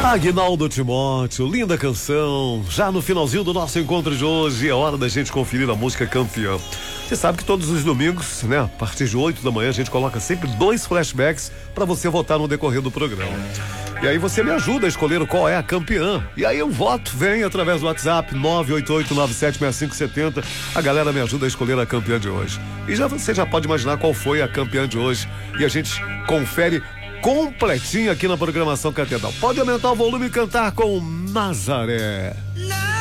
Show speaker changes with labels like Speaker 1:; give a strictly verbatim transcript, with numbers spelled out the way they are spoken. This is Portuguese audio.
Speaker 1: Aguinaldo Timóteo, linda canção. Já no finalzinho do nosso encontro de hoje, é hora da gente conferir a música campeã. Você sabe que todos os domingos, né, a partir de oito da manhã, a gente coloca sempre dois flashbacks para você votar no decorrer do programa. E aí você me ajuda a escolher qual é a campeã. E aí o voto vem através do WhatsApp nove oito oito nove sete seis cinco sete zero. A galera me ajuda a escolher a campeã de hoje. E já você já pode imaginar qual foi a campeã de hoje. E a gente confere completinho aqui na programação Catedral. Pode aumentar o volume e cantar com Nazaré. Não.